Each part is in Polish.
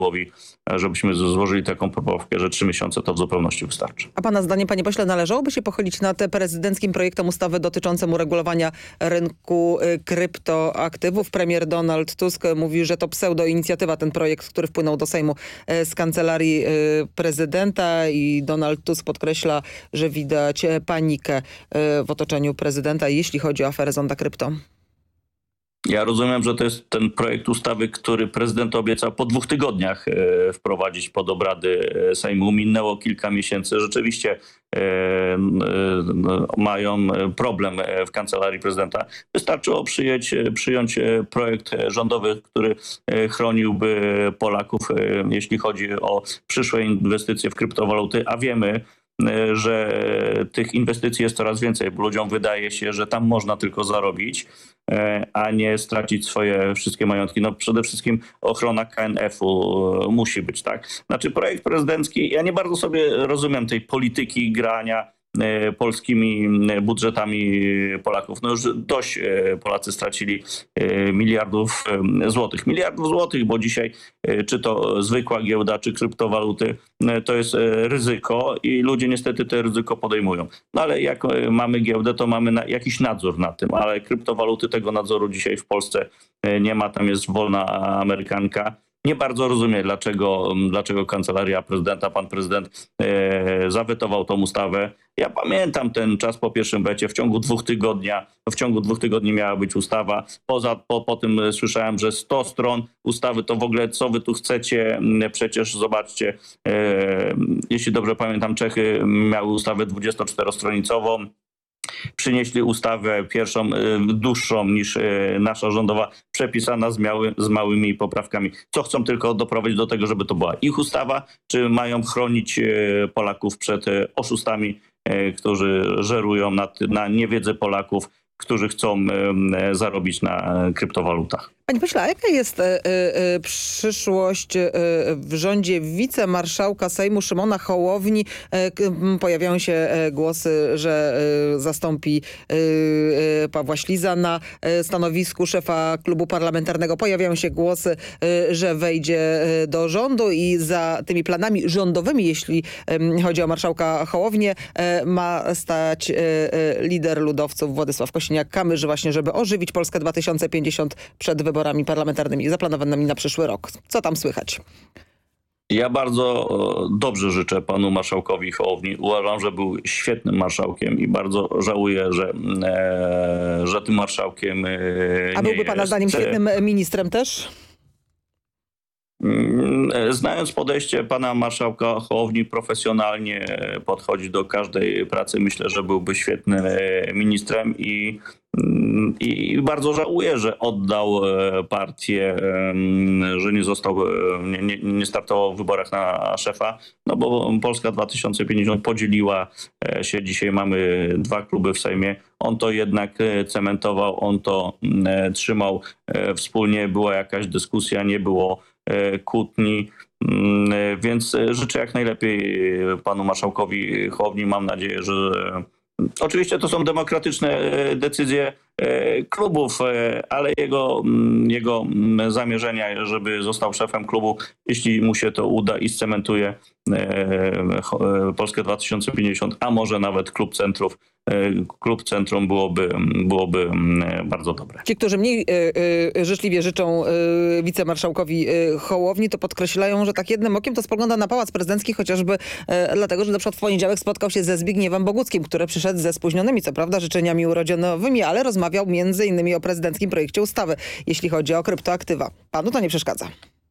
żebyśmy złożyli taką poprawkę, że 3 miesiące to w zupełności wystarczy. A pana zdaniem, panie pośle, należałoby się pochylić nad prezydenckim projektem ustawy dotyczącym uregulowania rynku kryptoaktywów? Premier Donald Tusk mówi, że to pseudo-inicjatywa, ten projekt, który wpłynął do Sejmu z kancelarii prezydenta, i Donald Tusk podkreśla, że widać panikę w otoczeniu prezydenta, jeśli chodzi o aferę Zonda Krypto. Ja rozumiem, że to jest ten projekt ustawy, który prezydent obiecał po 2 tygodniach wprowadzić pod obrady Sejmu. Minęło kilka miesięcy. Rzeczywiście mają problem w kancelarii prezydenta. Wystarczyło przyjąć projekt rządowy, który chroniłby Polaków, jeśli chodzi o przyszłe inwestycje w kryptowaluty, a wiemy, że tych inwestycji jest coraz więcej, bo ludziom wydaje się, że tam można tylko zarobić, a nie stracić swoje wszystkie majątki. No przede wszystkim ochrona KNF-u musi być, tak? Znaczy projekt prezydencki, ja nie bardzo sobie rozumiem tej polityki grania polskimi budżetami Polaków. No już dość Polacy stracili miliardów złotych, bo dzisiaj czy to zwykła giełda, czy kryptowaluty, to jest ryzyko i ludzie niestety to ryzyko podejmują. No ale jak mamy giełdę, to mamy jakiś nadzór nad tym, ale kryptowaluty, tego nadzoru dzisiaj w Polsce nie ma, tam jest wolna amerykanka. Nie bardzo rozumiem, dlaczego kancelaria prezydenta, pan prezydent zawetował tą ustawę. Ja pamiętam ten czas po pierwszym becie. W ciągu 2 tygodni miała być ustawa. Po tym słyszałem, że 100 stron ustawy, to w ogóle co wy tu chcecie? Przecież zobaczcie, jeśli dobrze pamiętam, Czechy miały ustawę 24-stronicową. Przynieśli ustawę pierwszą, dłuższą niż nasza rządowa, przepisana z małymi poprawkami. Co chcą tylko doprowadzić do tego, żeby to była ich ustawa, czy mają chronić Polaków przed oszustami, którzy żerują na niewiedzy Polaków, którzy chcą zarobić na kryptowalutach. Panie pośle, a jaka jest przyszłość w rządzie wicemarszałka Sejmu Szymona Hołowni? Pojawiają się głosy, że zastąpi Pawła Śliza na stanowisku szefa klubu parlamentarnego. Pojawiają się głosy, że wejdzie do rządu i za tymi planami rządowymi, jeśli chodzi o marszałka Hołownię, ma stać lider ludowców Władysław Kosiniak-Kamysz, właśnie żeby ożywić Polskę 2050 przed wyborami parlamentarnymi zaplanowanymi na przyszły rok. Co tam słychać? Ja bardzo dobrze życzę panu marszałkowi Hołowni. Uważam, że był świetnym marszałkiem i bardzo żałuję, że tym marszałkiem nie jest. A byłby pana zdaniem świetnym ministrem też? Znając podejście pana marszałka Hołowni, profesjonalnie podchodzi do każdej pracy. Myślę, że byłby świetnym ministrem i bardzo żałuję, że oddał partię, że nie startował w wyborach na szefa, no bo Polska 2050 podzieliła się. Dzisiaj mamy 2 kluby w Sejmie. On to jednak cementował, on to trzymał wspólnie. Była jakaś dyskusja, nie było kłótni, więc życzę jak najlepiej panu marszałkowi Hołowni. Mam nadzieję, że oczywiście to są demokratyczne decyzje klubów, ale jego zamierzenia, żeby został szefem klubu, jeśli mu się to uda i scementuje Polskę 2050, a może nawet klub centrum byłoby bardzo dobre. Ci, którzy mniej życzliwie życzą wicemarszałkowi Hołowni, to podkreślają, że tak jednym okiem to spogląda na Pałac Prezydencki, chociażby dlatego, że na przykład w poniedziałek spotkał się ze Zbigniewem Boguckim, który przyszedł ze spóźnionymi, co prawda, życzeniami urodzinowymi, ale rozmawiał między innymi o prezydenckim projekcie ustawy, jeśli chodzi o kryptoaktywa. Panu to nie przeszkadza?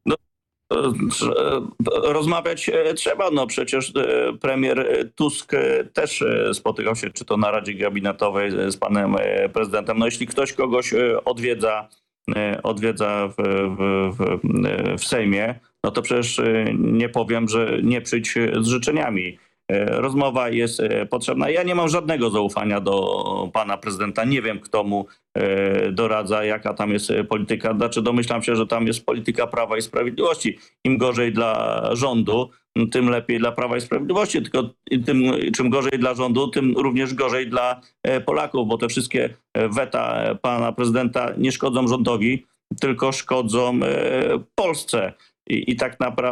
Rozmawiać trzeba, no przecież premier Tusk też spotykał się, czy to na Radzie Gabinetowej z panem prezydentem. No jeśli ktoś kogoś odwiedza w Sejmie, no to przecież nie powiem, że nie przyjdź z życzeniami. Rozmowa jest potrzebna. Ja nie mam żadnego zaufania do pana prezydenta. Nie wiem, kto mu doradza, jaka tam jest polityka. Znaczy domyślam się, że tam jest polityka Prawa i Sprawiedliwości. Im gorzej dla rządu, tym lepiej dla Prawa i Sprawiedliwości. Tylko czym gorzej dla rządu, tym również gorzej dla Polaków, bo te wszystkie weta pana prezydenta nie szkodzą rządowi, tylko szkodzą Polsce. I tak naprawdę